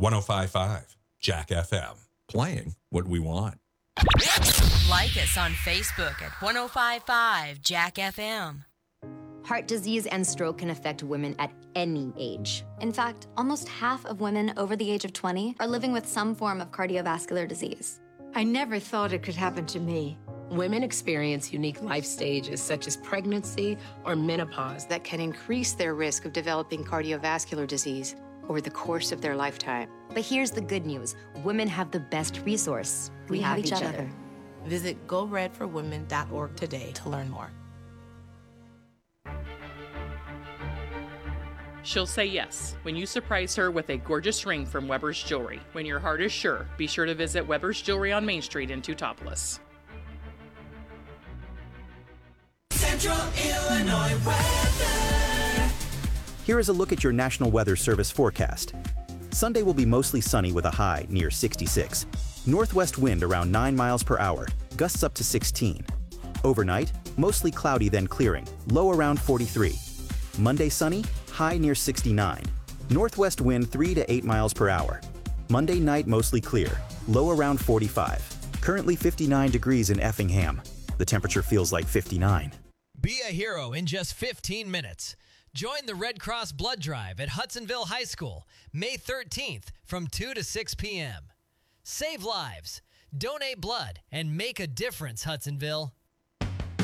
1055 Jack FM. Playing what we want. Like us on Facebook at 1055 Jack FM. Heart disease and stroke can affect women at any age. In fact, almost half of women over the age of 20 are living with some form of cardiovascular disease. I never thought it could happen to me. Women experience unique life stages such as pregnancy or menopause that can increase their risk of developing cardiovascular disease over the course of their lifetime. But here's the good news. Women have the best resource. We have each other. Visit GoRedForWomen.org today to learn more. She'll say yes when you surprise her with a gorgeous ring from Weber's Jewelry. When your heart is sure, be sure to visit Weber's Jewelry on Main Street in Teutopolis. Central Illinois weather. Here is a look at your National Weather Service forecast. Sunday will be mostly sunny with a high near 66. Northwest wind around 9 miles per hour, gusts up to 16. Overnight, mostly cloudy then clearing, low around 43. Monday sunny, high near 69. Northwest wind 3 to 8 miles per hour. Monday night mostly clear, low around 45. Currently 59 degrees in Effingham. The temperature feels like 59. Be a hero in just 15 minutes. Join the Red Cross Blood Drive at Hudsonville High School, May 13th from 2 to 6 p.m. Save lives, donate blood, and make a difference, Hudsonville.